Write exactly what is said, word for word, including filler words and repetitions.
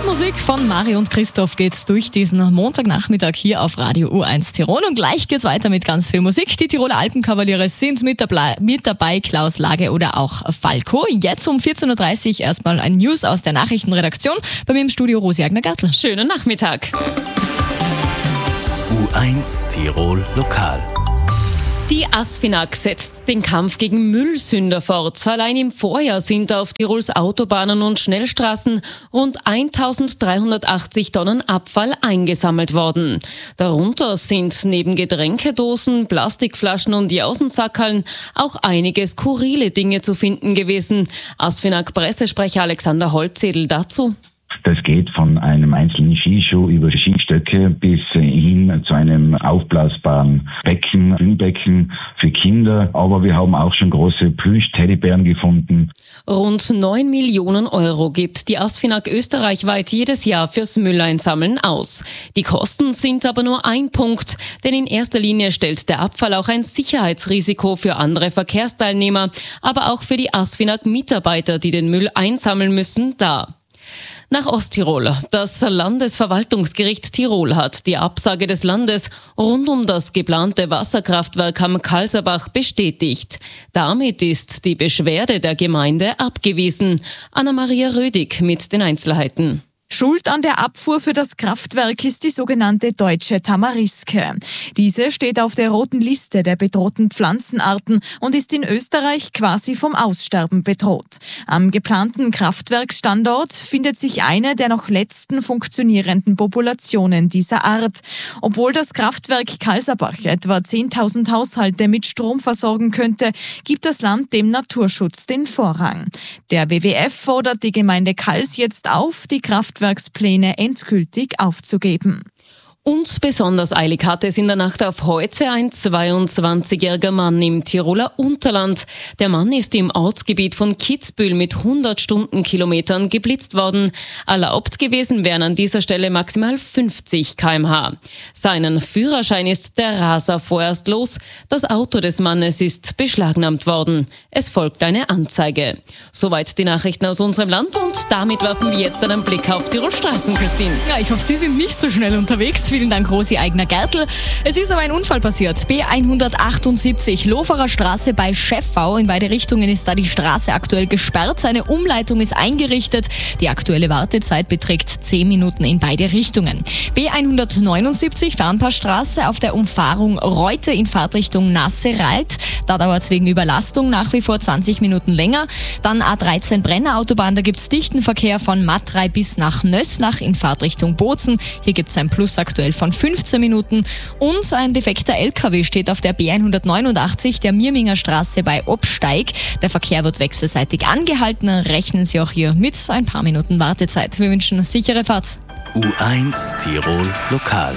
Musik von Mario und Christoph geht's durch diesen Montagnachmittag hier auf Radio U eins Tirol. Und gleich geht's weiter mit ganz viel Musik. Die Tiroler Alpenkavaliere sind mit dabei, mit dabei Klaus Lage oder auch Falco. Jetzt um vierzehn Uhr dreißig erstmal ein News aus der Nachrichtenredaktion. Bei mir im Studio Rosi Agner-Gartl. Schönen Nachmittag. U eins Tirol Lokal. Die ASFINAG setzt den Kampf gegen Müllsünder fort. Allein im Vorjahr sind auf Tirols Autobahnen und Schnellstraßen rund eintausenddreihundertachtzig Tonnen Abfall eingesammelt worden. Darunter sind neben Getränkedosen, Plastikflaschen und Jausensackerln auch einige skurrile Dinge zu finden gewesen. ASFINAG-Pressesprecher Alexander Holzedel dazu. Das geht von einem einzelnen Skischuh über Skistöcke bis hin zu einem aufblasbaren Becken, Schwimmbecken für Kinder. Aber wir haben auch schon große Plüsch-Teddybären gefunden. Rund neun Millionen Euro gibt die ASFINAG österreichweit jedes Jahr fürs Mülleinsammeln aus. Die Kosten sind aber nur ein Punkt, denn in erster Linie stellt der Abfall auch ein Sicherheitsrisiko für andere Verkehrsteilnehmer, aber auch für die ASFINAG-Mitarbeiter, die den Müll einsammeln müssen, dar. Nach Osttirol. Das Landesverwaltungsgericht Tirol hat die Absage des Landes rund um das geplante Wasserkraftwerk am Kalserbach bestätigt. Damit ist die Beschwerde der Gemeinde abgewiesen. Anna-Maria Rödig mit den Einzelheiten. Schuld an der Abfuhr für das Kraftwerk ist die sogenannte Deutsche Tamariske. Diese steht auf der roten Liste der bedrohten Pflanzenarten und ist in Österreich quasi vom Aussterben bedroht. Am geplanten Kraftwerksstandort findet sich eine der noch letzten funktionierenden Populationen dieser Art. Obwohl das Kraftwerk Kalserbach etwa zehntausend Haushalte mit Strom versorgen könnte, gibt das Land dem Naturschutz den Vorrang. Der W W F fordert die Gemeinde Kals jetzt auf, die Kraftwerke Kraftwerkspläne endgültig aufzugeben. Und besonders eilig hatte es in der Nacht auf heute ein zweiundzwanzigjähriger Mann im Tiroler Unterland. Der Mann ist im Ortsgebiet von Kitzbühel mit hundert Stundenkilometern geblitzt worden. Erlaubt gewesen wären an dieser Stelle maximal fünfzig Kilometer pro Stunde. Seinen Führerschein ist der Raser vorerst los. Das Auto des Mannes ist beschlagnahmt worden. Es folgt eine Anzeige. Soweit die Nachrichten aus unserem Land und damit werfen wir jetzt einen Blick auf Tirol Straßen, Christine. Ja, ich hoffe, Sie sind nicht so schnell unterwegs. Vielen Dank, Rosi Eigner-Gertl. Es ist aber ein Unfall passiert. B hundertachtundsiebzig, Loferer Straße bei Schäffau. In beide Richtungen ist da die Straße aktuell gesperrt. Eine Umleitung ist eingerichtet. Die aktuelle Wartezeit beträgt zehn Minuten in beide Richtungen. B hundertneunundsiebzig, Fernpassstraße auf der Umfahrung Reute in Fahrtrichtung Nassereit. Da dauert es wegen Überlastung nach wie vor zwanzig Minuten länger. Dann A dreizehn Brenner Autobahn, da gibt es dichten Verkehr von Matrei bis nach Nösnach in Fahrtrichtung Bozen. Hier gibt es ein Plus aktuell von fünfzehn Minuten. Und ein defekter L K W steht auf der B hundertneunundachtzig, der Mirminger Straße bei Obsteig. Der Verkehr wird wechselseitig angehalten. Rechnen Sie auch hier mit ein paar Minuten Wartezeit. Wir wünschen sichere Fahrt. U eins Tirol Lokal.